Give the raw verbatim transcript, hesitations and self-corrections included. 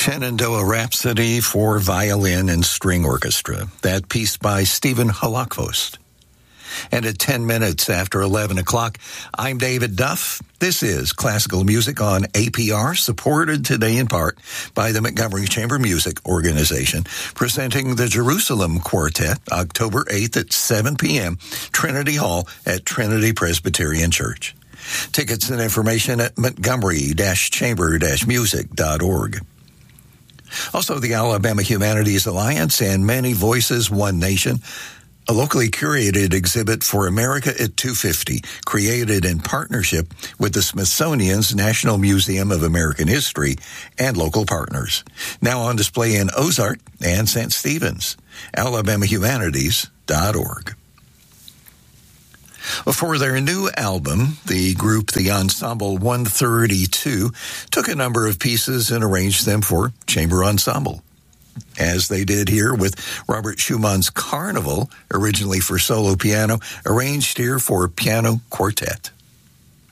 Shenandoah Rhapsody for Violin and String Orchestra. That piece by Stephen Halakvost. And at ten minutes after eleven o'clock, I'm David Duff. This is Classical Music on A P R, supported today in part by the Montgomery Chamber Music Organization, presenting the Jerusalem Quartet, October eighth at seven p.m., Trinity Hall at Trinity Presbyterian Church. Tickets and information at montgomery chamber music dot org. Also, the Alabama Humanities Alliance and Many Voices, One Nation, a locally curated exhibit for America at two fifty, created in partnership with the Smithsonian's National Museum of American History and local partners. Now on display in Ozark and Saint Stephen's. alabama humanities dot org. For their new album, the group, the Ensemble one thirty-two, took a number of pieces and arranged them for chamber ensemble, as they did here with Robert Schumann's Carnival, originally for solo piano, arranged here for piano quartet.